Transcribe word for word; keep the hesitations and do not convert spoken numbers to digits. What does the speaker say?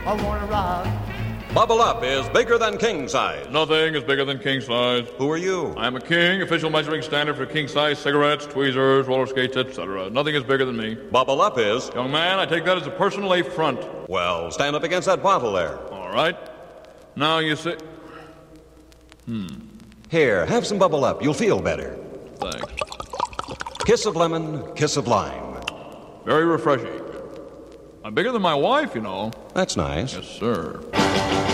I wanna rock. Bubble Up is bigger than king size. Nothing is bigger than king size. Who are you? I am a king, official measuring standard for king size cigarettes, tweezers, roller skates, et cetera. Nothing is bigger than me. Bubble Up is... Young man, I take that as a personal affront. Well, stand up against that bottle there. All right. Now you see... Hmm. Here, have some Bubble Up. You'll feel better. Thanks. Kiss of lemon, kiss of lime. Very refreshing. I'm bigger than my wife, you know. That's nice. Yes, sir.